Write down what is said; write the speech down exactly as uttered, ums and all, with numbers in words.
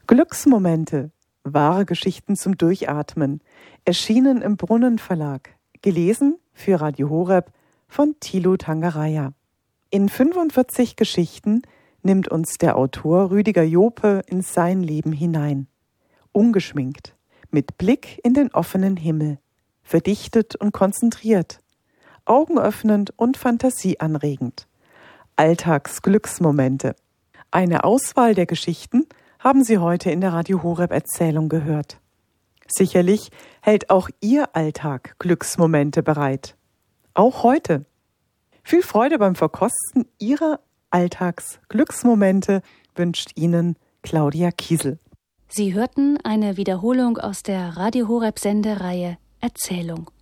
Glücksmomente, wahre Geschichten zum Durchatmen, erschienen im Brunnen Verlag, gelesen für Radio Horeb von Thilo Tangeraya. In fünfundvierzig Geschichten nimmt uns der Autor Rüdiger Jope in sein Leben hinein. Ungeschminkt, mit Blick in den offenen Himmel, verdichtet und konzentriert, augenöffnend und fantasieanregend. Alltagsglücksmomente. Eine Auswahl der Geschichten haben Sie heute in der Radio Horeb Erzählung gehört. Sicherlich hält auch Ihr Alltag Glücksmomente bereit. Auch heute. Viel Freude beim Verkosten Ihrer Alltagsglücksmomente wünscht Ihnen Claudia Kiesel. Sie hörten eine Wiederholung aus der Radio Horeb Sendereihe Erzählung.